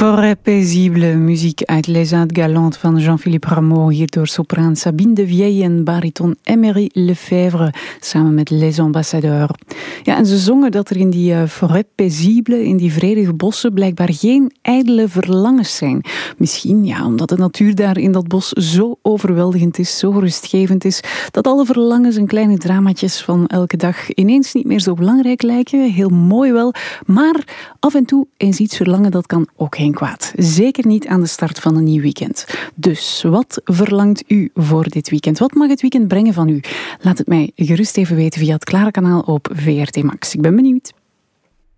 Forêt paisible, muziek uit Les Indes Galantes van Jean-Philippe Rameau, hier door sopraan Sabine de Vieille en bariton Emery Lefebvre, samen met Les Ambassadeurs. Ja, en ze zongen dat er in die forêt paisible, in die vredige bossen, blijkbaar geen ijdele verlangens zijn. Misschien, ja, omdat de natuur daar in dat bos zo overweldigend is, zo rustgevend is, dat alle verlangens en kleine dramatjes van elke dag ineens niet meer zo belangrijk lijken. Heel mooi wel, maar af en toe eens iets verlangen, dat kan ook geen kwaad. Zeker niet aan de start van een nieuw weekend. Dus, wat verlangt u voor dit weekend? Wat mag het weekend brengen van u? Laat het mij gerust even weten via het Klare kanaal op VRT Max. Ik ben benieuwd.